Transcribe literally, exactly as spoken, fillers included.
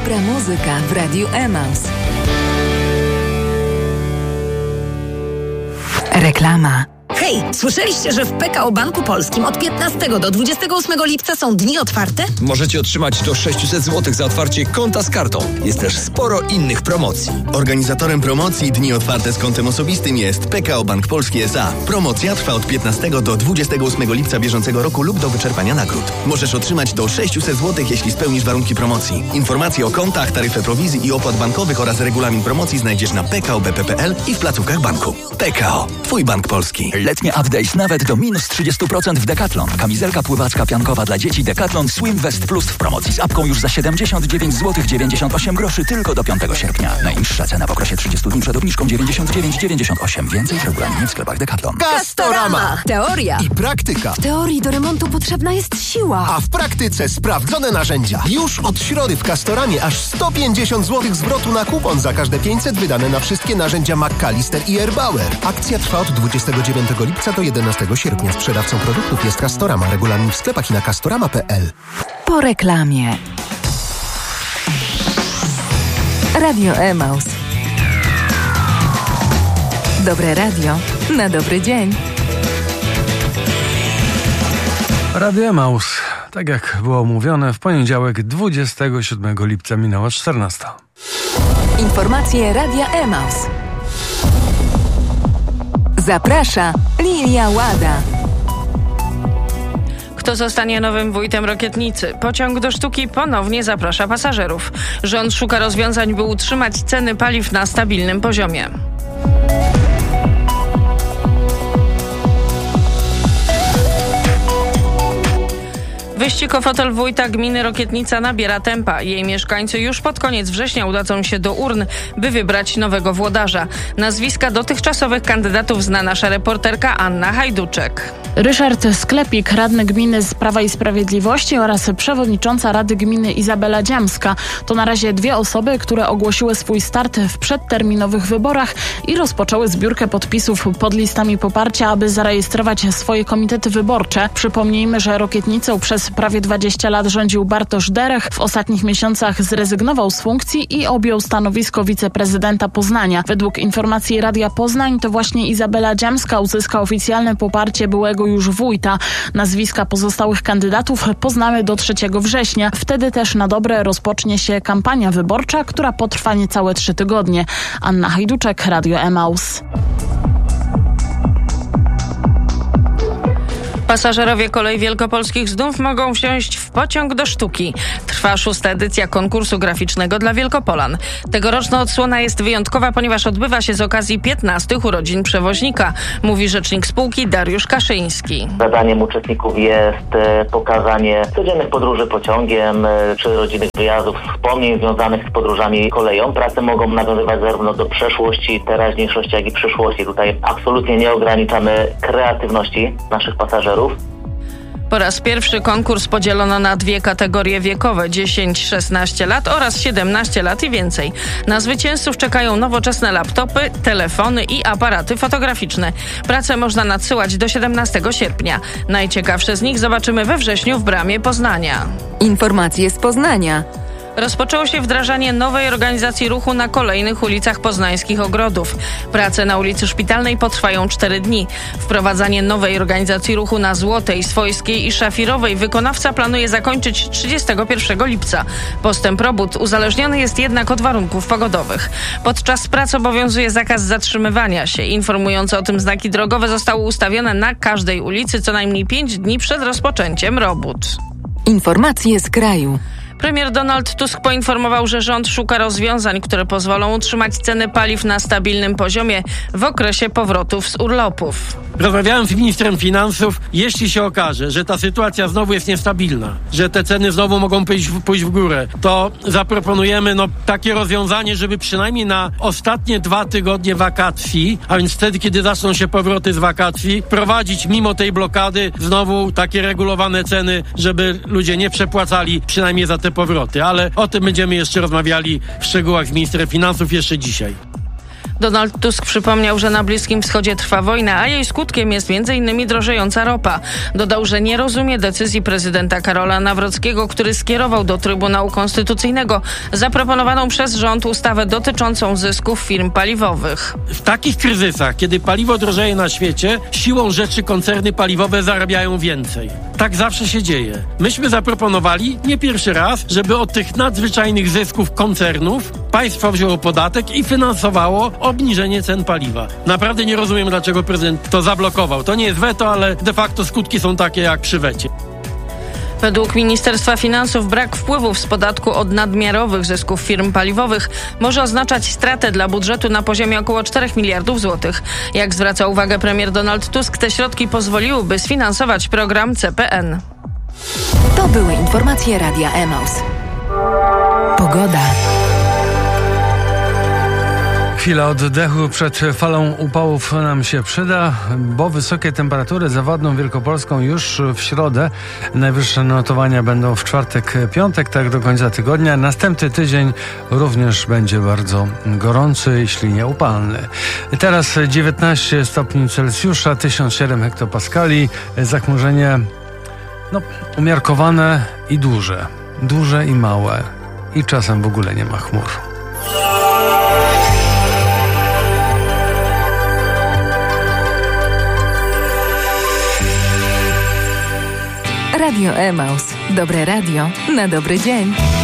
Dobra muzyka w Radiu Emaus. Reklama. Hej, słyszeliście, że w P K O Banku Polskim od piętnastego do dwudziestego ósmego lipca są dni otwarte? Możecie otrzymać do sześćset złotych za otwarcie konta z kartą. Jest też sporo innych promocji. Organizatorem promocji Dni Otwarte z kontem osobistym jest P K O Bank Polski S A. Promocja trwa od piętnastego do dwudziestego ósmego lipca bieżącego roku lub do wyczerpania nagród. Możesz otrzymać do sześćset złotych, jeśli spełnisz warunki promocji. Informacje o kontach, taryfę prowizji i opłat bankowych oraz regulamin promocji znajdziesz na p k o b p kropka p l i w placówkach banku. P K O. Twój bank polski. Letnie update nawet do minus trzydzieści procent w Decathlon. Kamizelka pływacka piankowa dla dzieci Decathlon Swim Vest Plus w promocji z apką już za siedemdziesiąt dziewięć złotych dziewięćdziesiąt osiem groszy tylko do piątego sierpnia. Najniższa cena w okresie trzydziestu dni przed obniżką dziewięćdziesiąt dziewięć dziewięćdziesiąt osiem. Więcej w regulaminie w sklepach Decathlon. Castorama. Teoria I praktyka. W teorii do remontu potrzebna jest siła. A w praktyce sprawdzone narzędzia. Już od środy w Castoramie aż sto pięćdziesiąt złotych zwrotu na kupon za każde pięćset wydane na wszystkie narzędzia McAllister i Erbauer. Akcja trwa od dwudziestego dziewiątego lipca do jedenastego sierpnia. Sprzedawcą produktów jest Castorama. Regulamin w sklepach i na castorama kropka p l. Po reklamie. Radio Emaus. Dobre radio na dobry dzień. Radio Emaus. Tak jak było mówione, w poniedziałek dwudziestego siódmego lipca minęła czternasta. Informacje Radia Emaus. Zaprasza Lilia Łada. Kto zostanie nowym wójtem Rokietnicy? Pociąg do Sztuki ponownie zaprasza pasażerów. Rząd szuka rozwiązań, by utrzymać ceny paliw na stabilnym poziomie. Wyścig o fotel wójta gminy Rokietnica nabiera tempa. Jej mieszkańcy już pod koniec września udadzą się do urn, by wybrać nowego włodarza. Nazwiska dotychczasowych kandydatów zna nasza reporterka Anna Hajduczek. Ryszard Sklepik, radny gminy z Prawa i Sprawiedliwości oraz przewodnicząca Rady Gminy Izabela Dziamska. To na razie dwie osoby, które ogłosiły swój start w przedterminowych wyborach i rozpoczęły zbiórkę podpisów pod listami poparcia, aby zarejestrować swoje komitety wyborcze. Przypomnijmy, że Rokietnicą przez prawie dwadzieścia lat rządził Bartosz Derech. W ostatnich miesiącach zrezygnował z funkcji i objął stanowisko wiceprezydenta Poznania. Według informacji Radia Poznań to właśnie Izabela Dziamska uzyska oficjalne poparcie byłego już wójta. Nazwiska pozostałych kandydatów poznamy do trzeciego września. Wtedy też na dobre rozpocznie się kampania wyborcza, która potrwa niecałe trzy tygodnie. Anna Hajduczek, Radio Emaus. Pasażerowie Kolei Wielkopolskich znów mogą wsiąść w pociąg do Sztuki. Trwa szósta edycja konkursu graficznego dla Wielkopolan. Tegoroczna odsłona jest wyjątkowa, ponieważ odbywa się z okazji piętnastych urodzin przewoźnika, mówi rzecznik spółki Dariusz Kaszyński. Zadaniem uczestników jest pokazanie codziennych podróży pociągiem czy rodzinnych wyjazdów, wspomnień związanych z podróżami koleją. Prace mogą nawiązywać zarówno do przeszłości, teraźniejszości, jak i przyszłości. Tutaj absolutnie nie ograniczamy kreatywności naszych pasażerów. Po raz pierwszy konkurs podzielono na dwie kategorie wiekowe: dziesięć szesnaście lat oraz siedemnaście lat i więcej. Na zwycięzców czekają nowoczesne laptopy, telefony i aparaty fotograficzne. Prace można nadsyłać do siedemnastego sierpnia. Najciekawsze z nich zobaczymy we wrześniu w Bramie Poznania. Informacje z Poznania. Rozpoczęło się wdrażanie nowej organizacji ruchu na kolejnych ulicach poznańskich ogrodów. Prace na ulicy Szpitalnej potrwają cztery dni. Wprowadzanie nowej organizacji ruchu na Złotej, Swojskiej i Szafirowej wykonawca planuje zakończyć trzydziestego pierwszego lipca. Postęp robót uzależniony jest jednak od warunków pogodowych. Podczas prac obowiązuje zakaz zatrzymywania się. Informujące o tym znaki drogowe zostały ustawione na każdej ulicy co najmniej pięć dni przed rozpoczęciem robót. Informacje z kraju. Premier Donald Tusk poinformował, że rząd szuka rozwiązań, które pozwolą utrzymać ceny paliw na stabilnym poziomie w okresie powrotów z urlopów. Rozmawiałem z ministrem finansów. Jeśli się okaże, że ta sytuacja znowu jest niestabilna, że te ceny znowu mogą pójść w, pójść w górę, to zaproponujemy no, takie rozwiązanie, żeby przynajmniej na ostatnie dwa tygodnie wakacji, a więc wtedy, kiedy zaczną się powroty z wakacji, prowadzić mimo tej blokady znowu takie regulowane ceny, żeby ludzie nie przepłacali przynajmniej za te powroty. Ale o tym będziemy jeszcze rozmawiali w szczegółach z ministrem finansów jeszcze dzisiaj. Donald Tusk przypomniał, że na Bliskim Wschodzie trwa wojna, a jej skutkiem jest między innymi drożejąca ropa. Dodał, że nie rozumie decyzji prezydenta Karola Nawrockiego, który skierował do Trybunału Konstytucyjnego zaproponowaną przez rząd ustawę dotyczącą zysków firm paliwowych. W takich kryzysach, kiedy paliwo drożeje na świecie, siłą rzeczy koncerny paliwowe zarabiają więcej. Tak zawsze się dzieje. Myśmy zaproponowali, nie pierwszy raz, żeby od tych nadzwyczajnych zysków koncernów państwo wzięło podatek i finansowało obniżenie cen paliwa. Naprawdę nie rozumiem, dlaczego prezydent to zablokował. To nie jest weto, ale de facto skutki są takie jak przy wecie. Według Ministerstwa Finansów brak wpływów z podatku od nadmiarowych zysków firm paliwowych może oznaczać stratę dla budżetu na poziomie około czterech miliardów złotych. Jak zwraca uwagę premier Donald Tusk, te środki pozwoliłyby sfinansować program C P N. To były informacje Radia Emaus. Pogoda. Chwila oddechu przed falą upałów nam się przyda, bo wysokie temperatury zawładną Wielkopolską już w środę. Najwyższe notowania będą w czwartek, piątek, tak do końca tygodnia. Następny tydzień również będzie bardzo gorący, jeśli nie upalny. Teraz dziewiętnaście stopni Celsjusza, tysiąc siedem hektopaskali, zachmurzenie no, umiarkowane i duże. Duże i małe. I czasem w ogóle nie ma chmur. Radio Emaus. Dobre radio na dobry dzień.